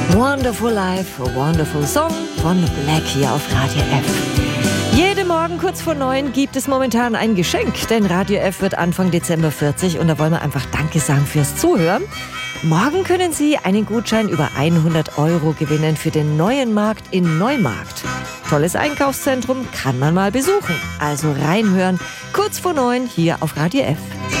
Wonderful Life, a Wonderful Song von Black hier auf Radio F. Jeden Morgen kurz vor 9 gibt es momentan ein Geschenk, denn Radio F wird Anfang Dezember 40 und da wollen wir einfach Danke sagen fürs Zuhören. Morgen können Sie einen Gutschein über 100 € gewinnen für den neuen Markt in Neumarkt. Tolles Einkaufszentrum, kann man mal besuchen. Also reinhören, kurz vor 9 hier auf Radio F.